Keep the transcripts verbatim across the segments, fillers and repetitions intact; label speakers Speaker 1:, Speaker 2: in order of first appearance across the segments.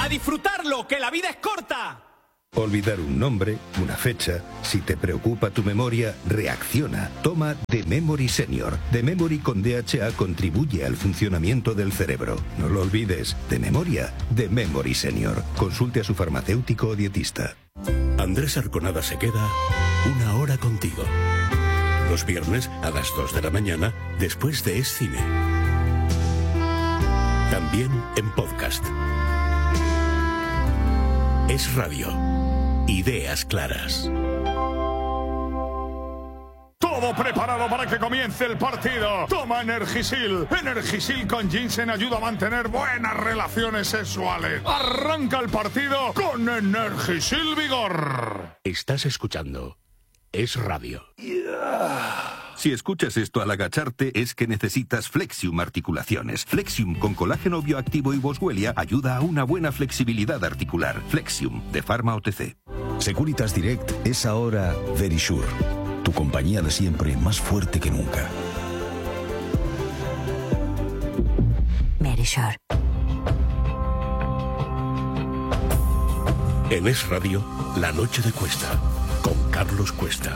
Speaker 1: disfrutarlo, que la vida es corta!
Speaker 2: Olvidar un nombre, una fecha. Si te preocupa tu memoria, reacciona. Toma The Memory Senior. The Memory con D H A contribuye al funcionamiento del cerebro. No lo olvides. De memoria, The Memory Senior. Consulte a su farmacéutico o dietista.
Speaker 3: Andrés Arconada se queda una hora contigo. Los viernes a las dos de la mañana, después de Es Cine. También en podcast. Es Radio. Ideas claras.
Speaker 4: Todo preparado para que comience el partido. Toma Energisil. Energisil con ginseng ayuda a mantener buenas relaciones sexuales. Arranca el partido con Energisil Vigor.
Speaker 3: Estás escuchando Es Radio.
Speaker 2: Si escuchas esto al agacharte es que necesitas Flexium Articulaciones. Flexium con colágeno bioactivo y Boswellia ayuda a una buena flexibilidad articular. Flexium de Pharma O T C.
Speaker 5: Securitas Direct es ahora Verisure, tu compañía de siempre más fuerte que nunca.
Speaker 6: Verisure.
Speaker 3: En Es Radio, La Noche de Cuesta, con Carlos Cuesta.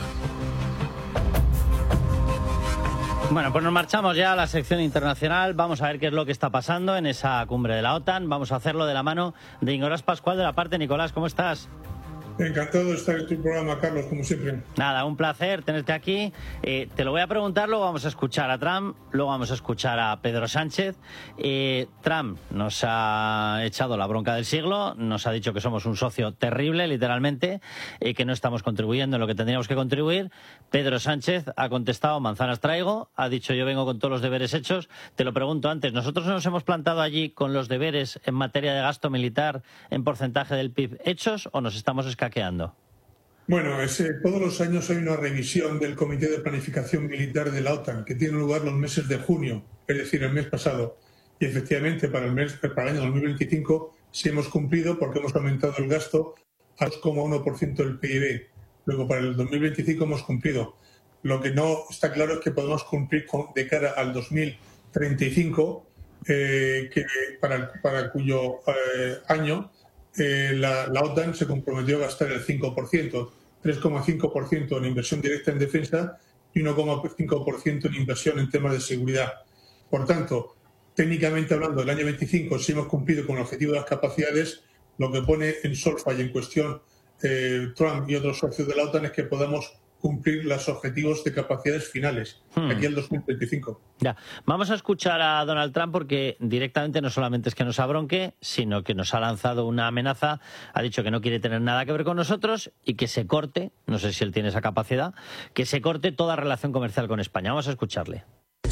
Speaker 7: Bueno, pues nos marchamos ya a la sección internacional. Vamos a ver qué es lo que está pasando en esa cumbre de la OTAN. Vamos a hacerlo de la mano de Nicolás Pascual de La Parte. Nicolás, ¿cómo estás?
Speaker 8: Encantado de estar en tu programa, Carlos, como siempre.
Speaker 7: Nada, un placer tenerte aquí. Eh, te lo voy a preguntar, luego vamos a escuchar a Trump, luego vamos a escuchar a Pedro Sánchez. Eh, Trump nos ha echado la bronca del siglo, nos ha dicho que somos un socio terrible, literalmente, eh, que no estamos contribuyendo en lo que tendríamos que contribuir. Pedro Sánchez ha contestado, manzanas traigo, ha dicho yo vengo con todos los deberes hechos. Te lo pregunto antes, ¿nosotros nos hemos plantado allí con los deberes en materia de gasto militar en porcentaje del P I B hechos o nos estamos escapando? Queando.
Speaker 8: Bueno, es, eh, todos los años hay una revisión del Comité de Planificación Militar de la OTAN que tiene lugar los meses de junio, es decir, el mes pasado. Y efectivamente para el mes para el año dos mil veinticinco sí hemos cumplido porque hemos aumentado el gasto a dos coma uno por ciento del P I B. Luego para el dos mil veinticinco hemos cumplido. Lo que no está claro es que podemos cumplir con, de cara al dos mil treinta y cinco, eh, que para, para cuyo eh, año Eh, la, la OTAN se comprometió a gastar el cinco por ciento, tres coma cinco por ciento en inversión directa en defensa y uno coma cinco por ciento en inversión en temas de seguridad. Por tanto, técnicamente hablando, del año veinticinco sí hemos cumplido con el objetivo de las capacidades. Lo que pone en solfa y en cuestión eh, Trump y otros socios de la OTAN es que podamos cumplir los objetivos de capacidades finales, hmm. aquí al dos mil veinticinco.
Speaker 7: Ya. Vamos a escuchar a Donald Trump porque directamente no solamente es que nos abronque, sino que nos ha lanzado una amenaza, ha dicho que no quiere tener nada que ver con nosotros y que se corte, no sé si él tiene esa capacidad, que se corte toda relación comercial con España. Vamos a escucharle.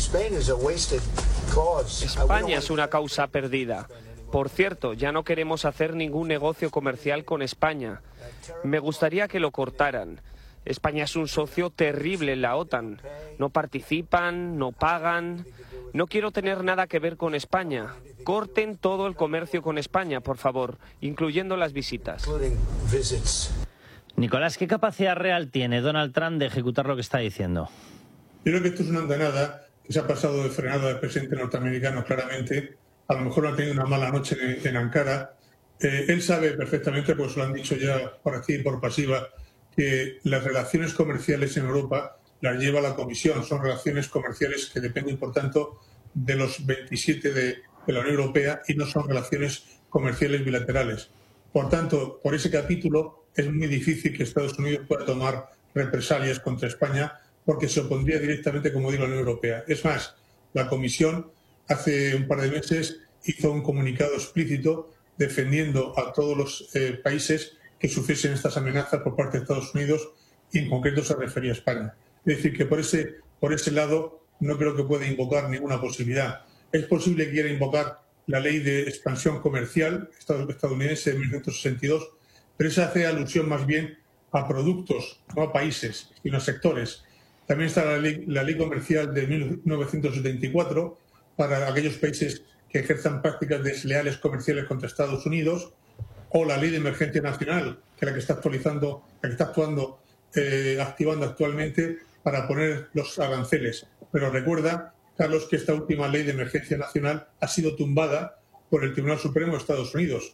Speaker 9: España es una causa perdida. Por cierto, ya no queremos hacer ningún negocio comercial con España. Me gustaría que lo cortaran. España es un socio terrible en la OTAN. No participan, no pagan. No quiero tener nada que ver con España. Corten todo el comercio con España, por favor, incluyendo las visitas.
Speaker 7: Nicolás, ¿qué capacidad real tiene Donald Trump de ejecutar lo que está diciendo?
Speaker 8: Yo creo que esto es una andanada que se ha pasado de frenada del presidente norteamericano, claramente. A lo mejor ha tenido una mala noche en, en Ankara. Eh, él sabe perfectamente, pues lo han dicho ya por activa y por pasiva, que las relaciones comerciales en Europa las lleva la Comisión. Son relaciones comerciales que dependen, por tanto, de los veintisiete de, de la Unión Europea y no son relaciones comerciales bilaterales. Por tanto, por ese capítulo es muy difícil que Estados Unidos pueda tomar represalias contra España porque se opondría directamente, como digo, a la Unión Europea. Es más, la Comisión hace un par de meses hizo un comunicado explícito defendiendo a todos los eh, países que sufriesen estas amenazas por parte de Estados Unidos y en concreto se refería a España. Es decir, que por ese, por ese lado no creo que pueda invocar ninguna posibilidad. Es posible que quiera invocar la ley de expansión comercial estadounidense de mil novecientos sesenta y dos, pero esa hace alusión más bien a productos, no a países, sino a sectores. También está la ley, la ley comercial de mil novecientos setenta y cuatro para aquellos países que ejerzan prácticas desleales comerciales contra Estados Unidos, o la ley de emergencia nacional, que es la que está actualizando, la que está actuando, eh, activando actualmente para poner los aranceles. Pero recuerda, Carlos, que esta última ley de emergencia nacional ha sido tumbada por el Tribunal Supremo de Estados Unidos.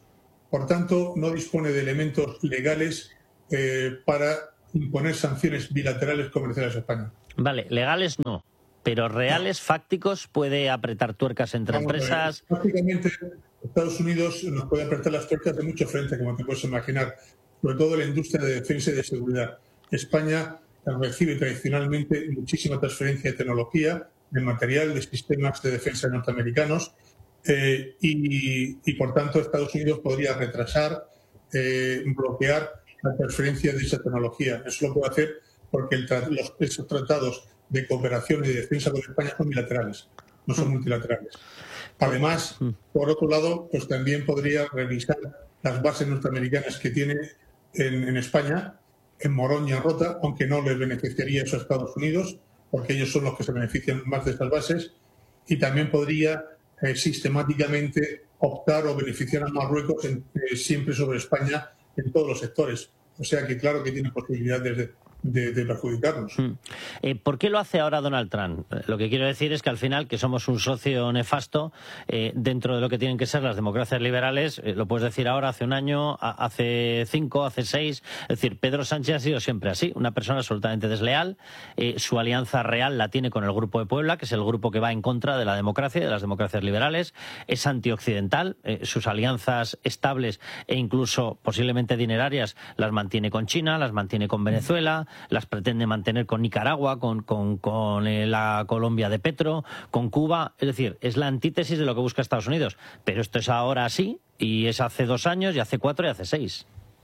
Speaker 8: Por tanto, no dispone de elementos legales eh, para imponer sanciones bilaterales comerciales a España.
Speaker 7: Vale, legales no, pero reales, no. Fácticos, puede apretar tuercas entre Vamos empresas.
Speaker 8: Prácticamente Estados Unidos nos puede apretar las tuercas de mucho frente, como te puedes imaginar, sobre todo en la industria de defensa y de seguridad. España recibe tradicionalmente muchísima transferencia de tecnología, de material, de sistemas de defensa norteamericanos eh, y, y, por tanto, Estados Unidos podría retrasar, eh, bloquear la transferencia de esa tecnología. Eso lo puede hacer porque el tra los, esos tratados de cooperación y de defensa con España son bilaterales, no son multilaterales. Además, por otro lado, pues también podría revisar las bases norteamericanas que tiene en, en España, en Morón y en Rota, aunque no les beneficiaría eso a Estados Unidos, porque ellos son los que se benefician más de estas bases, y también podría eh, sistemáticamente optar o beneficiar a Marruecos en, eh, siempre sobre España en todos los sectores. O sea que claro que tiene posibilidades de, de, de perjudicarnos.
Speaker 7: Mm. Eh, ¿Por qué lo hace ahora Donald Trump? Lo que quiero decir es que al final que somos un socio nefasto eh, dentro de lo que tienen que ser las democracias liberales, eh, lo puedes decir ahora, hace un año, a, hace cinco, hace seis. Es decir, Pedro Sánchez ha sido siempre así, una persona absolutamente desleal. Eh, su alianza real la tiene con el Grupo de Puebla, que es el grupo que va en contra de la democracia y de las democracias liberales. Es antioccidental, eh, sus alianzas estables e incluso posiblemente dinerarias las mantiene con China, las mantiene con Venezuela, las pretende mantener con Nicaragua, con, con, con eh, la Colombia de Petro, con Cuba. Es decir, es la antítesis de lo que busca Estados Unidos. Pero esto es ahora así, y es hace dos años, y hace cuatro, y hace seis.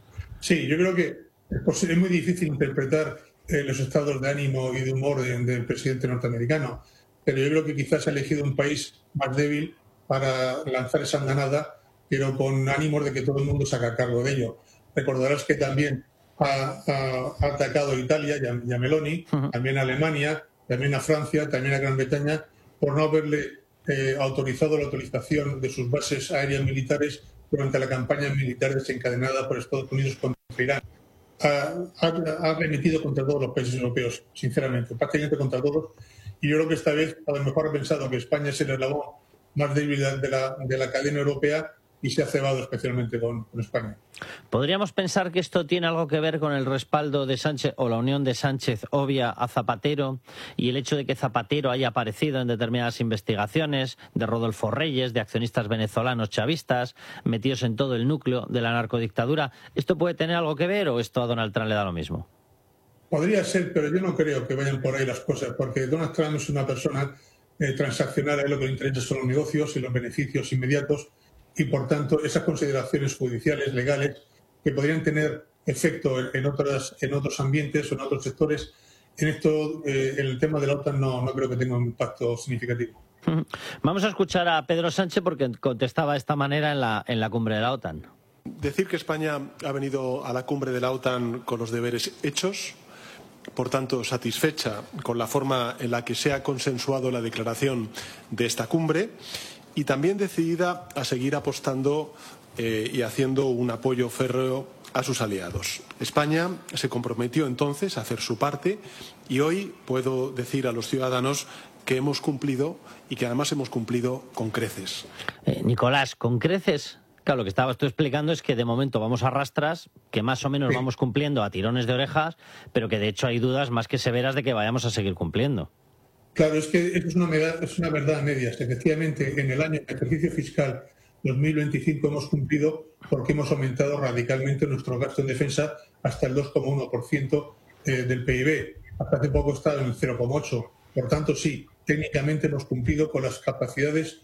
Speaker 8: Sí, yo creo que es muy difícil interpretar eh, los estados de ánimo y de humor de, del presidente norteamericano, pero yo creo que quizás ha elegido un país más débil para lanzar esa andanada, pero con ánimos de que todo el mundo se haga cargo de ello. Recordarás que también Ha, ha, ha atacado a Italia y a Meloni, uh-huh. también a Alemania, también a Francia, también a Gran Bretaña, por no haberle eh, autorizado la utilización de sus bases aéreas militares durante la campaña militar desencadenada por Estados Unidos contra Irán. Ha, ha, ha remitido contra todos los países europeos, sinceramente, prácticamente contra todos. Y yo creo que esta vez a lo mejor ha pensado que España es el eslabón más débil de la, de la cadena europea y se ha cebado especialmente con, con España.
Speaker 7: ¿Podríamos pensar que esto tiene algo que ver con el respaldo de Sánchez o la unión de Sánchez obvia a Zapatero y el hecho de que Zapatero haya aparecido en determinadas investigaciones de Rodolfo Reyes, de accionistas venezolanos chavistas, metidos en todo el núcleo de la narcodictadura? ¿Esto puede tener algo que ver o esto a Donald Trump le da lo mismo?
Speaker 8: Podría ser, pero yo no creo que vayan por ahí las cosas, porque Donald Trump es una persona eh, transaccional, a él lo que le interesa son los negocios y los beneficios inmediatos, y por tanto esas consideraciones judiciales, legales, que podrían tener efecto en, en, otras, en otros ambientes o en otros sectores, en esto, eh, en el tema de la OTAN no, no creo que tenga un impacto significativo.
Speaker 7: Vamos a escuchar a Pedro Sánchez porque contestaba de esta manera en la, en la cumbre de la OTAN.
Speaker 6: Decir que España ha venido a la cumbre de la OTAN con los deberes hechos, por tanto satisfecha con la forma en la que se ha consensuado la declaración de esta cumbre, y también decidida a seguir apostando eh, y haciendo un apoyo férreo a sus aliados. España se comprometió entonces a hacer su parte y hoy puedo decir a los ciudadanos que hemos cumplido y que además hemos cumplido con creces.
Speaker 7: Eh, Nicolás, ¿con creces? Claro, lo que estabas tú explicando es que de momento vamos a rastras, que más o menos sí. vamos cumpliendo a tirones de orejas, pero que de hecho hay dudas más que severas de que vayamos a seguir cumpliendo.
Speaker 8: Claro, es que es una, es una verdad a medias. Efectivamente, en el año de ejercicio fiscal dos mil veinticinco hemos cumplido porque hemos aumentado radicalmente nuestro gasto en defensa hasta el dos coma uno por ciento eh, del P I B. Hasta hace poco estaba en el cero coma ocho por ciento. Por tanto, sí, técnicamente hemos cumplido con las capacidades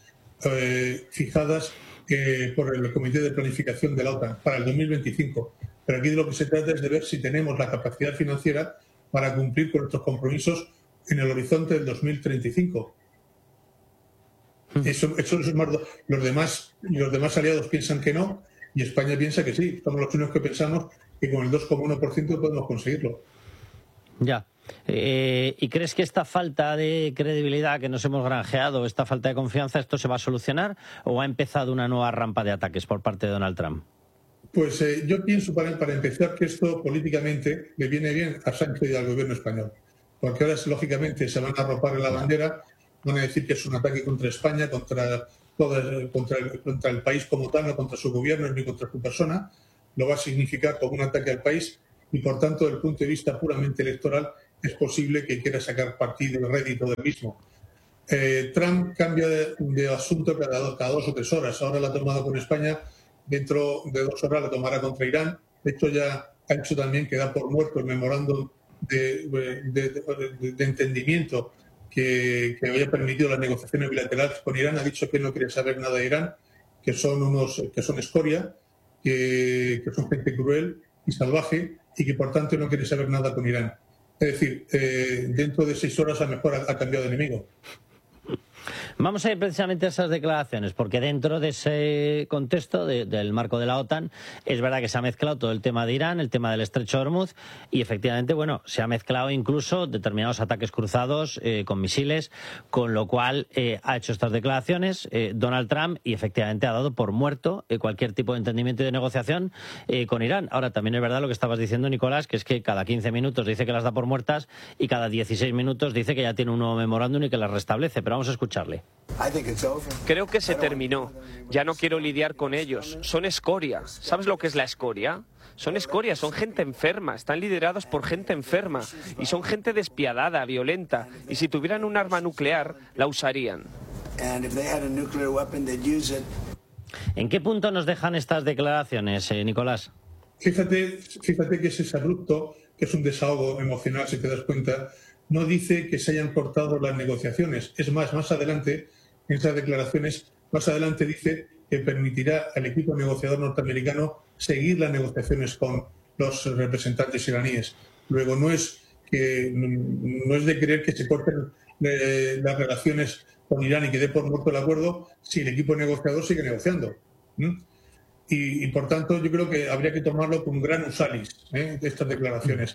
Speaker 8: eh, fijadas eh, por el Comité de Planificación de la OTAN para el dos mil veinticinco. Pero aquí de lo que se trata es de ver si tenemos la capacidad financiera para cumplir con nuestros compromisos en el horizonte del dos mil treinta y cinco. Eso, eso es más, los demás, los demás aliados piensan que no y España piensa que sí. Somos los únicos que pensamos que con el dos coma uno por ciento podemos conseguirlo.
Speaker 7: Ya. Eh, ¿Y crees que esta falta de credibilidad que nos hemos granjeado, esta falta de confianza, esto se va a solucionar o ha empezado una nueva rampa de ataques por parte de Donald Trump?
Speaker 8: Pues eh, yo pienso, para, para empezar, que esto políticamente le viene bien a Sánchez y al gobierno español. Porque ahora, lógicamente, se van a arropar en la bandera, van a decir que es un ataque contra España, contra toda, contra, el, contra el país como tal, no contra su gobierno ni contra su persona, lo va a significar como un ataque al país y, por tanto, desde el punto de vista puramente electoral, es posible que quiera sacar partido y rédito del mismo. Eh, Trump cambia de, de asunto cada, cada dos o tres horas. Ahora la ha tomado con España, dentro de dos horas la tomará contra Irán. De hecho, ya ha hecho también que da por muerto el memorándum de, de, de, de, de entendimiento que, que había permitido las negociaciones bilaterales con Irán. Ha dicho que no quiere saber nada de Irán, que son unos que son escoria, que, que son gente cruel y salvaje y que por tanto no quiere saber nada con Irán. Es decir, eh, dentro de seis horas a lo mejor ha, ha cambiado de enemigo.
Speaker 7: Vamos a ir precisamente a esas declaraciones, porque dentro de ese contexto de, del marco de la OTAN, es verdad que se ha mezclado todo el tema de Irán, el tema del estrecho de Hormuz, y efectivamente, bueno, se ha mezclado incluso determinados ataques cruzados eh, con misiles, con lo cual eh, ha hecho estas declaraciones eh, Donald Trump y efectivamente ha dado por muerto eh, cualquier tipo de entendimiento y de negociación eh, con Irán. Ahora, también es verdad lo que estabas diciendo, Nicolás, que es que cada quince minutos dice que las da por muertas y cada dieciséis minutos dice que ya tiene un nuevo memorándum y que las restablece, pero vamos a escucharle.
Speaker 9: Creo que se terminó. Ya no quiero lidiar con ellos. Son escoria. ¿Sabes lo que es la escoria? Son escoria, son gente enferma. Están liderados por gente enferma. Y son gente despiadada, violenta. Y si tuvieran un arma nuclear, la usarían.
Speaker 7: ¿En qué punto nos dejan estas declaraciones, eh, Nicolás?
Speaker 8: Fíjate, fíjate que ese exabrupto, que es un desahogo emocional, si te das cuenta, no dice que se hayan cortado las negociaciones. Es más, más adelante, en esas declaraciones, más adelante dice que permitirá al equipo negociador norteamericano seguir las negociaciones con los representantes iraníes. Luego, no es, que, no es de creer que se corten eh, las relaciones con Irán y que dé por muerto el acuerdo si el equipo negociador sigue negociando. ¿Mm? Y, y, por tanto, yo creo que habría que tomarlo con un gran usalis, ¿eh? de estas declaraciones.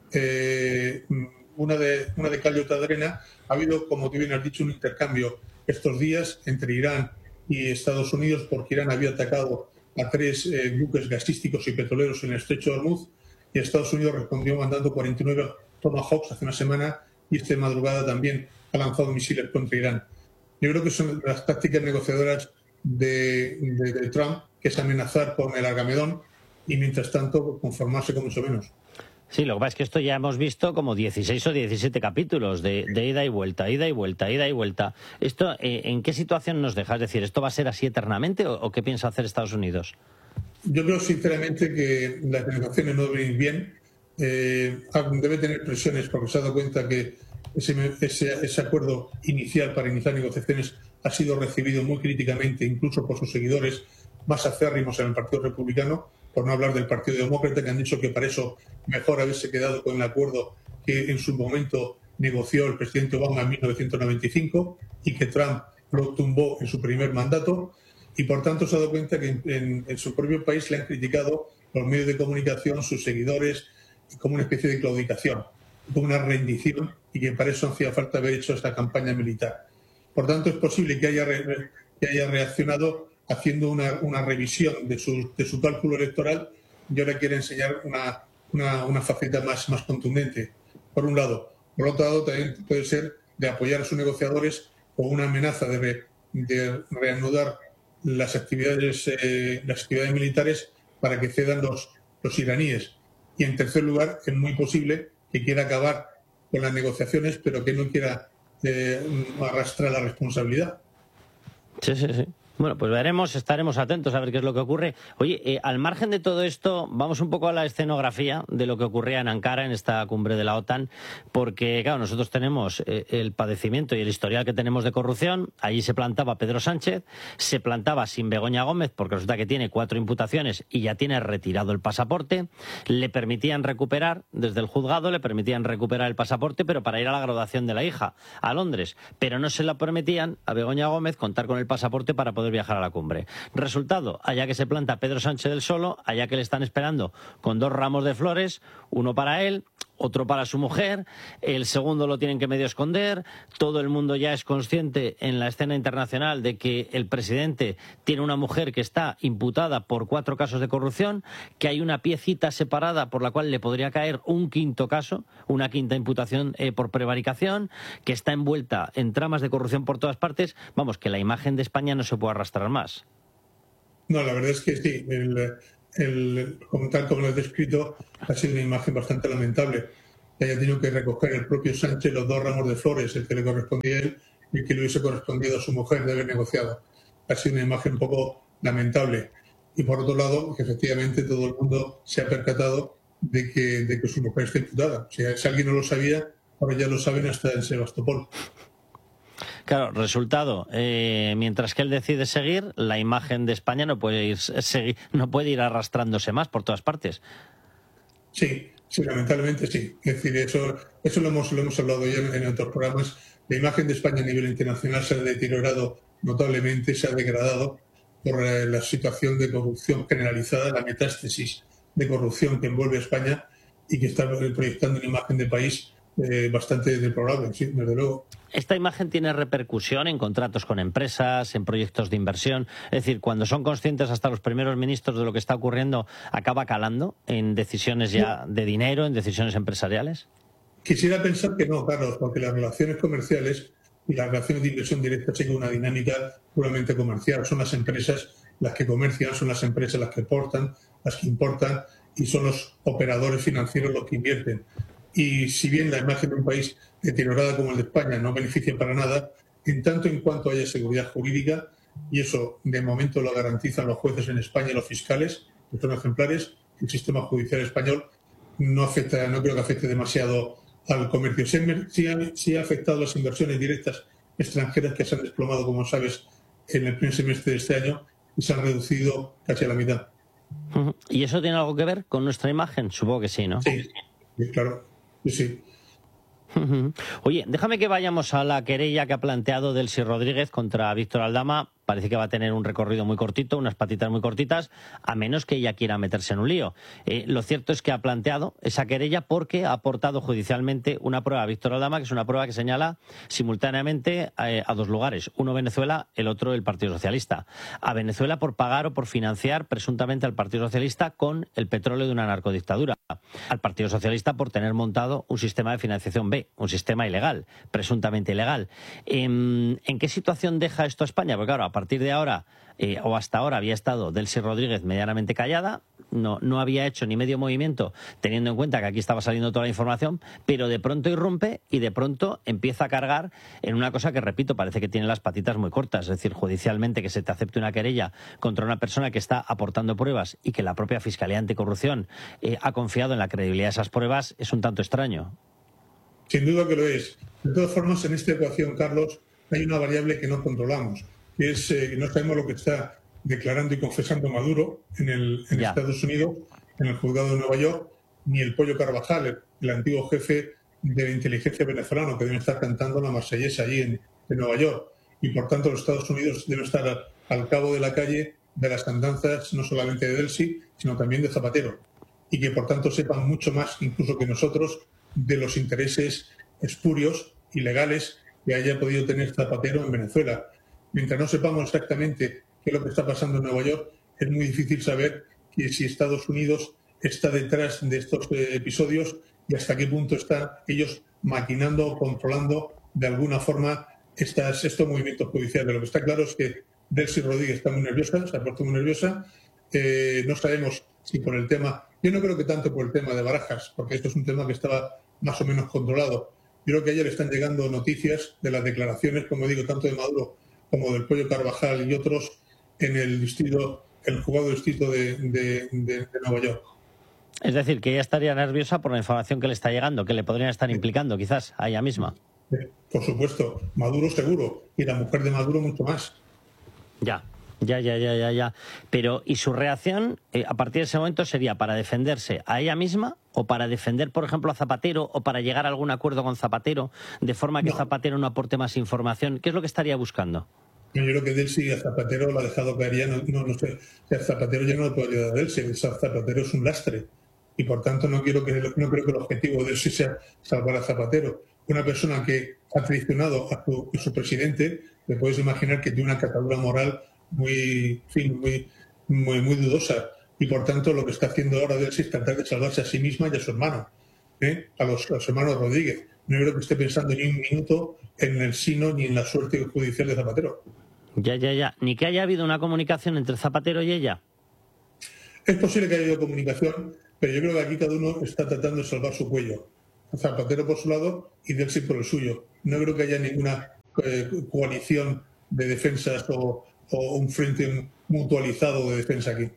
Speaker 8: Eh, Una de, una de cal y otra de arena. Ha habido, como tú bien has dicho, un intercambio estos días entre Irán y Estados Unidos, porque Irán había atacado a tres eh, buques gasísticos y petroleros en el estrecho de Hormuz y Estados Unidos respondió mandando cuarenta y nueve Tomahawks hace una semana y esta madrugada también ha lanzado misiles contra Irán. Yo creo que son las tácticas negociadoras de, de, de Trump, que es amenazar con el Argamedón y mientras tanto conformarse con mucho menos.
Speaker 7: Sí, lo que pasa es que esto ya hemos visto como dieciséis o diecisiete capítulos de, de ida y vuelta, ida y vuelta, ida y vuelta. ¿Esto eh, en qué situación nos deja? Es decir, ¿esto va a ser así eternamente o, o qué piensa hacer Estados Unidos?
Speaker 8: Yo creo sinceramente que las negociaciones no deben ir bien. Eh, debe tener presiones porque se ha dado cuenta que ese, ese, ese acuerdo inicial para iniciar negociaciones ha sido recibido muy críticamente, incluso por sus seguidores más acérrimos en el Partido Republicano, por no hablar del Partido Demócrata, que han dicho que para eso mejor haberse quedado con el acuerdo que en su momento negoció el presidente Obama en mil novecientos noventa y cinco y que Trump lo tumbó en su primer mandato. Y por tanto se ha dado cuenta que en, en su propio país le han criticado los medios de comunicación, sus seguidores, como una especie de claudicación, como una rendición, y que para eso hacía falta haber hecho esta campaña militar. Por tanto, es posible que haya, re, que haya reaccionado haciendo una, una revisión de su, de su cálculo electoral y ahora quiere enseñar una, una, una faceta más, más contundente, por un lado. Por otro lado, también puede ser de apoyar a sus negociadores con una amenaza de, re, de reanudar las actividades, eh, las actividades militares para que cedan los, los iraníes. Y en tercer lugar, es muy posible que quiera acabar con las negociaciones, pero que no quiera eh, arrastrar la responsabilidad.
Speaker 7: Sí, sí, sí. Bueno, pues veremos, estaremos atentos a ver qué es lo que ocurre. Oye, eh, al margen de todo esto, vamos un poco a la escenografía de lo que ocurría en Ankara, en esta cumbre de la OTAN, porque, claro, nosotros tenemos eh, el padecimiento y el historial que tenemos de corrupción. Allí se plantaba Pedro Sánchez, se plantaba sin Begoña Gómez, porque resulta que tiene cuatro imputaciones y ya tiene retirado el pasaporte. Le permitían recuperar, desde el juzgado, le permitían recuperar el pasaporte, pero para ir a la graduación de la hija, a Londres. Pero no se la permitían a Begoña Gómez contar con el pasaporte para poder viajar a la cumbre. Resultado, allá que se planta Pedro Sánchez del solo, allá que le están esperando con dos ramos de flores, uno para él, otro para su mujer, el segundo lo tienen que medio esconder, todo el mundo ya es consciente en la escena internacional de que el presidente tiene una mujer que está imputada por cuatro casos de corrupción, que hay una piecita separada por la cual le podría caer un quinto caso, una quinta imputación eh, por prevaricación, que está envuelta en tramas de corrupción por todas partes. Vamos, que la imagen de España no se puede arrastrar más.
Speaker 8: No, la verdad es que sí. El, el, como tal como lo has descrito, ha sido una imagen bastante lamentable. Que haya tenido que recoger el propio Sánchez los dos ramos de flores, el que le correspondía a él y el que le hubiese correspondido a su mujer de haber negociado. Ha sido una imagen un poco lamentable. Y por otro lado, que efectivamente todo el mundo se ha percatado de que, de que su mujer está imputada. O sea, si alguien no lo sabía, ahora ya lo saben hasta en Sebastopol.
Speaker 7: Claro, resultado, eh, mientras que él decide seguir, la imagen de España no puede ir seguir, no puede ir arrastrándose más por todas partes.
Speaker 8: Sí, sí, lamentablemente sí. Es decir, eso, eso lo hemos, lo hemos hablado ya en otros programas. La imagen de España a nivel internacional se ha deteriorado notablemente, se ha degradado por eh, la situación de corrupción generalizada, la metástasis de corrupción que envuelve a España y que está proyectando una imagen de país eh, bastante deplorable, sí, desde luego.
Speaker 7: ¿Esta imagen tiene repercusión en contratos con empresas, en proyectos de inversión? Es decir, cuando son conscientes hasta los primeros ministros de lo que está ocurriendo, ¿acaba calando en decisiones ya de dinero, en decisiones empresariales?
Speaker 8: Quisiera pensar que no, Carlos, porque las relaciones comerciales y las relaciones de inversión directa siguen una dinámica puramente comercial. Son las empresas las que comercian, son las empresas las que exportan, las que importan y son los operadores financieros los que invierten. Y si bien la imagen de un país deteriorada como el de España no beneficia para nada, en tanto en cuanto haya seguridad jurídica, y eso de momento lo garantizan los jueces en España y los fiscales, que son ejemplares, el sistema judicial español no afecta, no creo que afecte demasiado al comercio. Sí, sí, ha, sí ha afectado las inversiones directas extranjeras que se han desplomado, como sabes, en el primer semestre de este año y se han reducido casi a la mitad.
Speaker 7: ¿Y eso tiene algo que ver con nuestra imagen? Supongo que sí, ¿no?
Speaker 8: Sí, claro. Sí, sí.
Speaker 7: Oye, déjame que vayamos a la querella que ha planteado Delcy Rodríguez contra Víctor Aldama. Parece que va a tener un recorrido muy cortito, unas patitas muy cortitas, a menos que ella quiera meterse en un lío. Eh, lo cierto es que ha planteado esa querella porque ha aportado judicialmente una prueba a Víctor Aldama, que es una prueba que señala simultáneamente a, a dos lugares. Uno Venezuela, el otro el Partido Socialista. A Venezuela por pagar o por financiar presuntamente al Partido Socialista con el petróleo de una narcodictadura. Al Partido Socialista por tener montado un sistema de financiación B, un sistema ilegal, presuntamente ilegal. ¿En, en qué situación deja esto a España? Porque claro, a partir de ahora, eh, o hasta ahora, había estado Delcy Rodríguez medianamente callada, no, no había hecho ni medio movimiento, teniendo en cuenta que aquí estaba saliendo toda la información, pero de pronto irrumpe y de pronto empieza a cargar en una cosa que, repito, parece que tiene las patitas muy cortas. Es decir, judicialmente que se te acepte una querella contra una persona que está aportando pruebas y que la propia Fiscalía Anticorrupción eh, ha confiado en la credibilidad de esas pruebas, es un tanto extraño.
Speaker 8: Sin duda que lo es. De todas formas, en esta ecuación, Carlos, hay una variable que no controlamos, que es que eh, no sabemos lo que está declarando y confesando Maduro en, el, en Estados Unidos, en el juzgado de Nueva York, ni el Pollo Carvajal, el, el antiguo jefe de la inteligencia venezolano, que debe estar cantando la marsellesa allí en, en Nueva York. Y por tanto, los Estados Unidos deben estar al, al cabo de la calle de las andanzas, no solamente de Delcy, sino también de Zapatero. Y que por tanto sepan mucho más, incluso que nosotros, de los intereses espurios, ilegales, que haya podido tener Zapatero en Venezuela. Mientras no sepamos exactamente qué es lo que está pasando en Nueva York, es muy difícil saber que si Estados Unidos está detrás de estos eh, episodios y hasta qué punto están ellos maquinando o controlando de alguna forma estas, estos movimientos judiciales. Lo que está claro es que Delcy Rodríguez está muy nerviosa, se ha puesto muy nerviosa. Eh, no sabemos si por el tema, yo no creo que tanto por el tema de Barajas, porque esto es un tema que estaba más o menos controlado. Yo creo que ayer están llegando noticias de las declaraciones, como digo, tanto de Maduro como del Pollo Carvajal y otros en el distrito, el juzgado distrito de, de, de, de Nueva York.
Speaker 7: Es decir, que ella estaría nerviosa por la información que le está llegando, que le podrían estar implicando quizás a ella misma.
Speaker 8: Por supuesto, Maduro seguro, y la mujer de Maduro mucho más.
Speaker 7: Ya. Ya, ya, ya, ya, ya. Pero, ¿y su reacción eh, a partir de ese momento sería para defenderse a ella misma o para defender, por ejemplo, a Zapatero o para llegar a algún acuerdo con Zapatero de forma que no. Zapatero no aporte más información? ¿Qué es lo que estaría buscando?
Speaker 8: Yo creo que Delcy a Zapatero lo ha dejado caer ya, no, no, no sé. O sea, Zapatero ya no le puede ayudar a Delcy, Zapatero es un lastre. y por tanto no quiero que no creo que el objetivo de él sí sea salvar a Zapatero. Una persona que ha traicionado a su, a su presidente, le puedes imaginar que tiene una catadura moral muy, en fin, muy, muy, muy dudosa, y por tanto lo que está haciendo ahora de él es tratar de salvarse a sí misma y a su hermano, ¿eh? a, los, a los hermanos Rodríguez. No creo que esté pensando ni un minuto en el sino ni en la suerte judicial de Zapatero.
Speaker 7: Ya, ya, ya. Ni que haya habido una comunicación entre Zapatero y ella.
Speaker 8: Es posible que haya habido comunicación, pero yo creo que aquí cada uno está tratando de salvar su cuello. Zapatero por su lado y Delcy por el suyo. No creo que haya ninguna eh, coalición de defensas o, o un frente mutualizado de defensa aquí.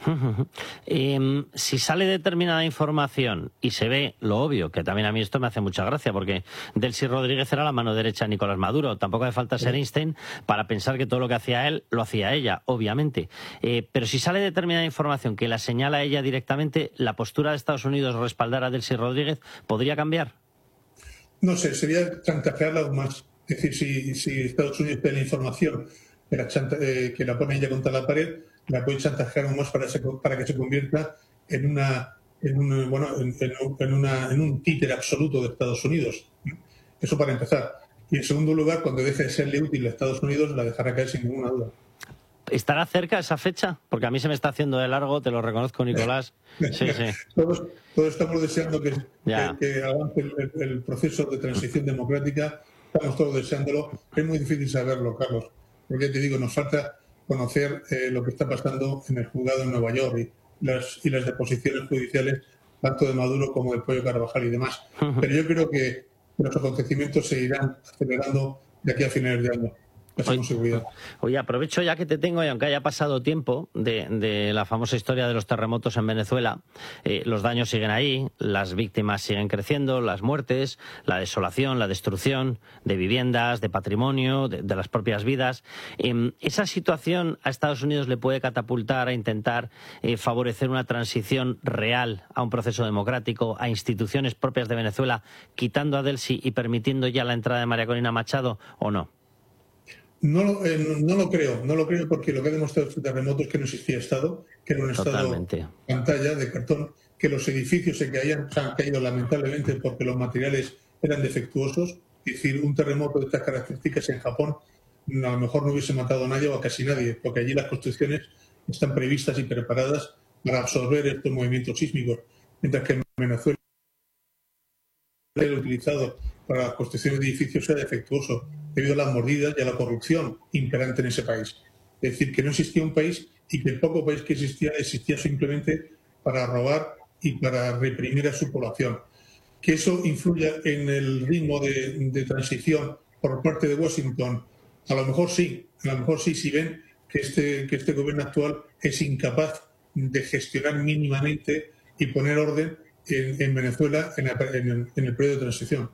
Speaker 7: Eh, si sale determinada información y se ve lo obvio, que también a mí esto me hace mucha gracia, porque Delcy Rodríguez era la mano derecha de Nicolás Maduro, tampoco hace falta ser Einstein para pensar que todo lo que hacía él lo hacía ella, obviamente, eh, pero si sale determinada información que la señala ella directamente, ¿la postura de Estados Unidos respaldar a Delcy Rodríguez podría cambiar?
Speaker 8: No sé, sería chantajearla aún más. Es decir, si, si Estados Unidos tiene la información que la, chanta, eh, que la pone ella contra la pared, la puede chantajear aún más para, se, para que se convierta en una en un, bueno en, en, una, en un títere absoluto de Estados Unidos. Eso para empezar. Y en segundo lugar, cuando deje de serle útil a Estados Unidos, la dejará caer sin ninguna duda.
Speaker 7: ¿Estará cerca esa fecha? Porque a mí se me está haciendo de largo, te lo reconozco, Nicolás. Sí, sí.
Speaker 8: Todos, todos estamos deseando que, que, que avance el, el proceso de transición democrática. Estamos todos deseándolo. Es muy difícil saberlo, Carlos. Porque te digo, nos falta conocer eh, lo que está pasando en el juzgado en Nueva York y las, y las deposiciones judiciales tanto de Maduro como del Pollo Carvajal y demás. Pero yo creo que los acontecimientos se irán acelerando de aquí a finales de año.
Speaker 7: Oye, oye, aprovecho ya que te tengo y aunque haya pasado tiempo de, de la famosa historia de los terremotos en Venezuela, eh, los daños siguen ahí, las víctimas siguen creciendo, las muertes, la desolación, la destrucción de viviendas, de patrimonio, de, de las propias vidas. Eh, ¿Esa situación a Estados Unidos le puede catapultar a intentar eh, favorecer una transición real a un proceso democrático, a instituciones propias de Venezuela, quitando a Delcy y permitiendo ya la entrada de María Corina Machado o no?
Speaker 8: No, eh, no, no lo creo, no lo creo porque lo que ha demostrado este terremoto es que no existía Estado, que era un
Speaker 7: Totalmente.
Speaker 8: Estado pantalla de cartón, que los edificios se, caían, se han caído lamentablemente porque los materiales eran defectuosos. Es decir, un terremoto de estas características en Japón a lo mejor no hubiese matado a nadie o a casi nadie, porque allí las construcciones están previstas y preparadas para absorber estos movimientos sísmicos, mientras que en Venezuela el utilizado para la construcción de edificios era defectuoso debido a las mordidas y a la corrupción imperante en ese país. Es decir, que no existía un país y que el poco país que existía existía simplemente para robar y para reprimir a su población. Que eso influya en el ritmo de, de transición por parte de Washington, a lo mejor sí, a lo mejor sí, si ven que este, que este gobierno actual es incapaz de gestionar mínimamente y poner orden en, en Venezuela en, en, el, en el periodo de transición.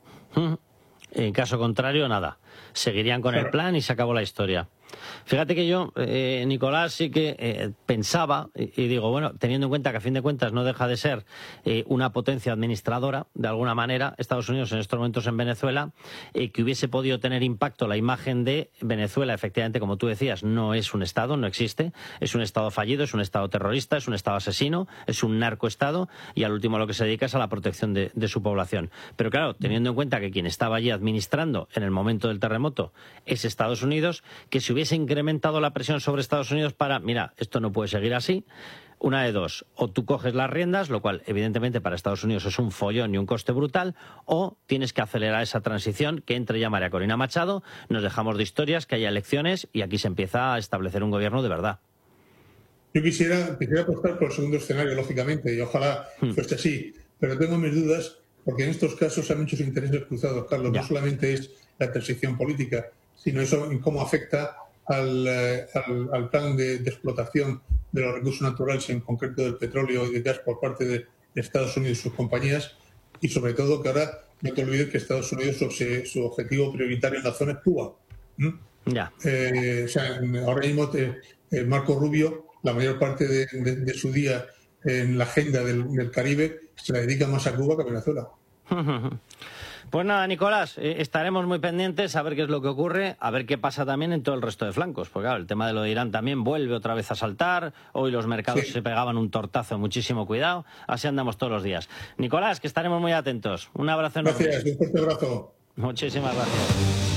Speaker 7: En caso contrario, nada. Seguirían con el plan y se acabó la historia. Fíjate que yo, eh, Nicolás, sí que eh, pensaba, y, y digo, bueno, teniendo en cuenta que a fin de cuentas no deja de ser eh, una potencia administradora, de alguna manera, Estados Unidos en estos momentos en Venezuela, eh, que hubiese podido tener impacto la imagen de Venezuela, efectivamente, como tú decías, no es un Estado, no existe, es un Estado fallido, es un Estado terrorista, es un Estado asesino, es un narcoestado, y al último lo que se dedica es a la protección de, de su población. Pero claro, teniendo en cuenta que quien estaba allí administrando en el momento del terremoto es Estados Unidos, que se hubiese incrementado la presión sobre Estados Unidos para, mira, esto no puede seguir así, una de dos, o tú coges las riendas, lo cual evidentemente para Estados Unidos es un follón y un coste brutal, o tienes que acelerar esa transición, que entre ya María Corina Machado, nos dejamos de historias, que haya elecciones y aquí se empieza a establecer un gobierno de verdad.
Speaker 8: Yo quisiera, quisiera apostar por el segundo escenario, lógicamente, y ojalá hmm. fuese así, pero tengo mis dudas porque en estos casos hay muchos intereses cruzados, Carlos. Ya. No solamente es la transición política, sino eso en cómo afecta Al, al, al plan de, de explotación de los recursos naturales, en concreto del petróleo y del gas por parte de, de Estados Unidos y sus compañías, y sobre todo que ahora no te olvides que Estados Unidos su, su objetivo prioritario en la zona es Cuba. ¿Mm?
Speaker 7: Ya.
Speaker 8: Eh, o sea, ahora mismo te, eh, Marco Rubio, la mayor parte de, de, de su día en la agenda del, del Caribe se la dedica más a Cuba que a Venezuela.
Speaker 7: Pues nada, Nicolás, eh, estaremos muy pendientes a ver qué es lo que ocurre, a ver qué pasa también en todo el resto de flancos. Porque claro, el tema de lo de Irán también vuelve otra vez a saltar. Hoy los mercados sí. se pegaban un tortazo, muchísimo cuidado. Así andamos todos los días. Nicolás, que estaremos muy atentos. Un abrazo enorme.
Speaker 8: Gracias, un fuerte abrazo.
Speaker 7: Muchísimas gracias.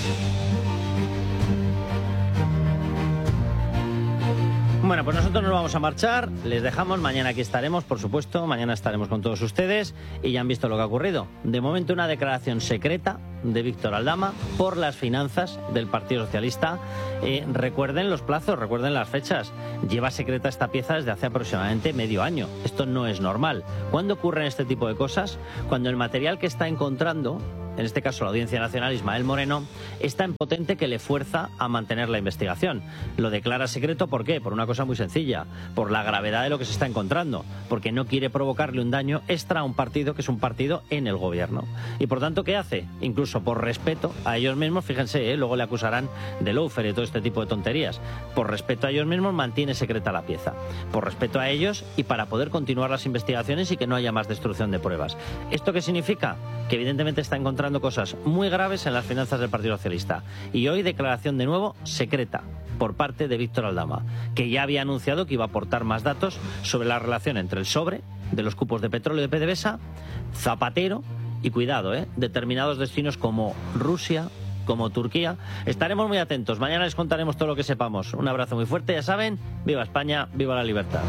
Speaker 7: Bueno, pues nosotros nos vamos a marchar, les dejamos, mañana aquí estaremos, por supuesto, mañana estaremos con todos ustedes y ya han visto lo que ha ocurrido. De momento una declaración secreta de Víctor Aldama por las finanzas del Partido Socialista. Eh, recuerden los plazos, recuerden las fechas. Lleva secreta esta pieza desde hace aproximadamente medio año. Esto no es normal. ¿Cuándo ocurren este tipo de cosas? Cuando el material que está encontrando, en este caso la Audiencia Nacional, Ismael Moreno, es tan potente que le fuerza a mantener la investigación. Lo declara secreto, ¿por qué? Por una cosa muy sencilla, por la gravedad de lo que se está encontrando, porque no quiere provocarle un daño extra a un partido que es un partido en el gobierno. Y por tanto, ¿qué hace? Incluso por respeto a ellos mismos, fíjense, ¿eh? luego le acusarán de loafer y todo este tipo de tonterías. Por respeto a ellos mismos mantiene secreta la pieza. Por respeto a ellos y para poder continuar las investigaciones y que no haya más destrucción de pruebas. ¿Esto qué significa? Que evidentemente está encontrando cosas muy graves en las finanzas del Partido Socialista. Y hoy declaración de nuevo secreta por parte de Víctor Aldama, que ya había anunciado que iba a aportar más datos sobre la relación entre el sobre de los cupos de petróleo de PDVSA, Zapatero y, cuidado, ¿eh? determinados destinos como Rusia, como Turquía. Estaremos muy atentos. Mañana les contaremos todo lo que sepamos. Un abrazo muy fuerte. Ya saben, viva España, viva la libertad.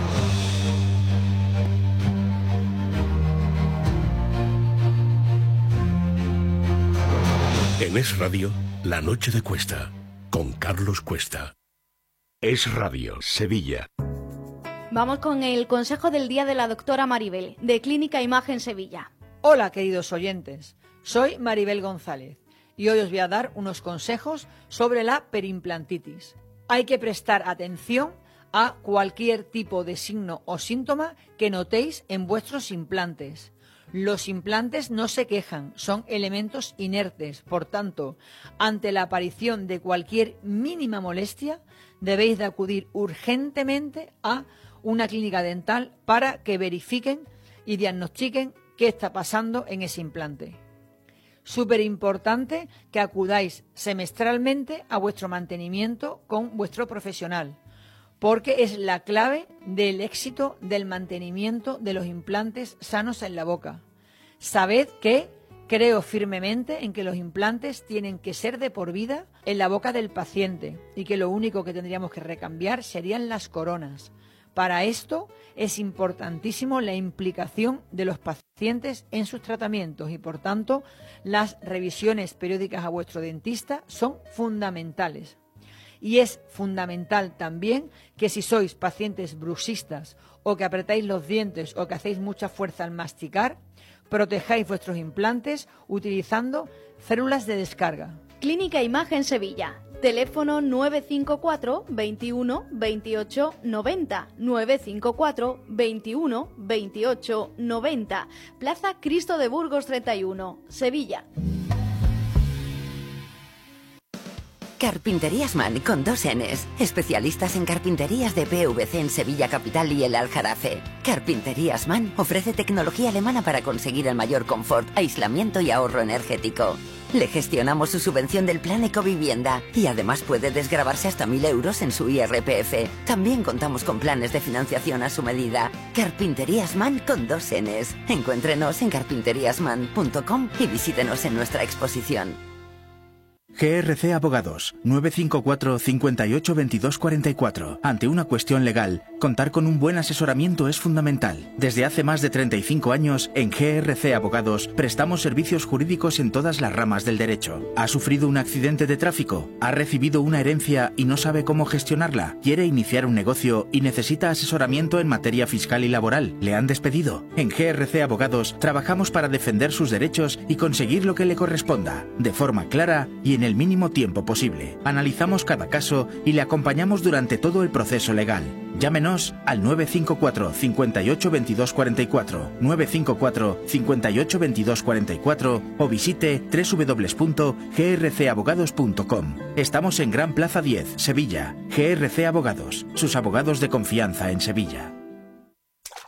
Speaker 3: En Es Radio, La Noche de Cuesta, con Carlos Cuesta. Es Radio, Sevilla.
Speaker 10: Vamos con el consejo del día de la doctora Maribel, de Clínica Imagen Sevilla.
Speaker 11: Hola, queridos oyentes. Soy Maribel González y hoy os voy a dar unos consejos sobre la perimplantitis. Hay que prestar atención a cualquier tipo de signo o síntoma que notéis en vuestros implantes. Los implantes no se quejan, son elementos inertes. Por tanto, ante la aparición de cualquier mínima molestia, debéis de acudir urgentemente a una clínica dental para que verifiquen y diagnostiquen qué está pasando en ese implante. Súper importante que acudáis semestralmente a vuestro mantenimiento con vuestro profesional, porque es la clave del éxito del mantenimiento de los implantes sanos en la boca. Sabed que creo firmemente en que los implantes tienen que ser de por vida en la boca del paciente y que lo único que tendríamos que recambiar serían las coronas. Para esto es importantísimo la implicación de los pacientes en sus tratamientos y, por tanto, las revisiones periódicas a vuestro dentista son fundamentales. Y es fundamental también que si sois pacientes bruxistas o que apretáis los dientes o que hacéis mucha fuerza al masticar, protejáis vuestros implantes utilizando células de descarga.
Speaker 10: Clínica Imagen Sevilla. Teléfono nueve cinco cuatro, veintiuno, veintiocho, noventa, nueve cinco cuatro, veintiuno, veintiocho, noventa. Plaza Cristo de Burgos treinta y uno, Sevilla.
Speaker 12: Carpinterías Man con dos N's. Especialistas en carpinterías de P V C en Sevilla Capital y el Aljarafe. Carpinterías Man ofrece tecnología alemana para conseguir el mayor confort, aislamiento y ahorro energético. Le gestionamos su subvención del plan Ecovivienda y además puede desgravarse hasta mil euros en su I R P F. También contamos con planes de financiación a su medida. Carpinterías Man con dos N's. Encuéntrenos en carpinterías man punto com y visítenos en nuestra exposición.
Speaker 13: G R C Abogados, nueve cinco cuatro, cinco ocho, veintidós cuarenta y cuatro. Ante una cuestión legal, contar con un buen asesoramiento es fundamental. Desde hace más de treinta y cinco años, en G R C Abogados, prestamos servicios jurídicos en todas las ramas del derecho. ¿Ha sufrido un accidente de tráfico? ¿Ha recibido una herencia y no sabe cómo gestionarla? ¿Quiere iniciar un negocio y necesita asesoramiento en materia fiscal y laboral? ¿Le han despedido? En G R C Abogados, trabajamos para defender sus derechos y conseguir lo que le corresponda, de forma clara y en en el mínimo tiempo posible. Analizamos cada caso y le acompañamos durante todo el proceso legal. Llámenos al nueve cinco cuatro, cinco ocho, veintidós cuarenta y cuatro, nueve cinco cuatro, cinco ocho, veintidós cuarenta y cuatro o visite doble u doble u doble u punto g r c abogados punto com. Estamos en Gran Plaza diez, Sevilla. G R C Abogados, sus abogados de confianza en Sevilla.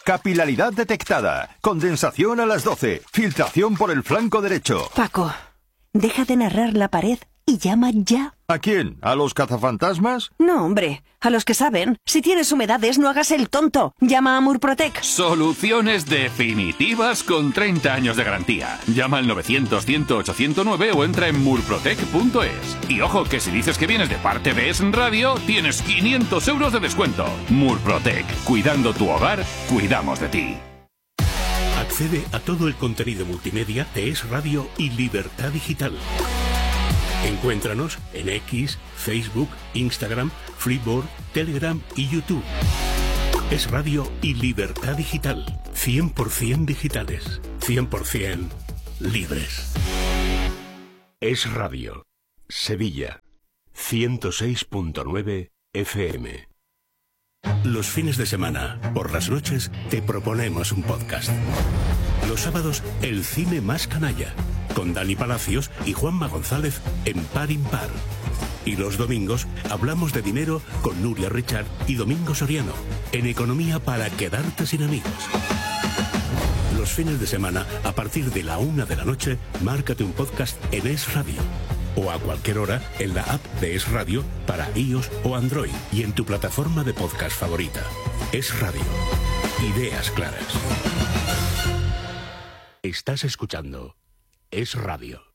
Speaker 14: Capilaridad detectada. Condensación a las doce. Filtración por el flanco derecho.
Speaker 15: Paco, deja de narrar la pared y llama ya.
Speaker 14: ¿A quién? ¿A los cazafantasmas?
Speaker 15: No, hombre, a los que saben. Si tienes humedades, no hagas el tonto. Llama a Murprotec.
Speaker 16: Soluciones definitivas con treinta años de garantía. Llama al novecientos, cien, ocho cero nueve o entra en murprotec punto es. Y ojo, que si dices que vienes de parte de Es Radio, tienes quinientos euros de descuento. Murprotec. Cuidando tu hogar, cuidamos de ti.
Speaker 3: Accede a todo el contenido multimedia de Es Radio y Libertad Digital. Encuéntranos en X, Facebook, Instagram, Flipboard, Telegram y YouTube. Es Radio y Libertad Digital. cien por ciento digitales. cien por ciento libres. Es Radio. Sevilla. ciento seis punto nueve F M. Los fines de semana, por las noches, te proponemos un podcast. Los sábados, el cine más canalla, con Dani Palacios y Juanma González en Par Impar. Y los domingos, hablamos de dinero con Nuria Richard y Domingo Soriano, en Economía para quedarte sin amigos. Los fines de semana, a partir de la una de la noche, márcate un podcast en Es Radio. O a cualquier hora en la app de Es Radio para iOS o Android y en tu plataforma de podcast favorita. Es Radio. Ideas claras. Estás escuchando Es Radio.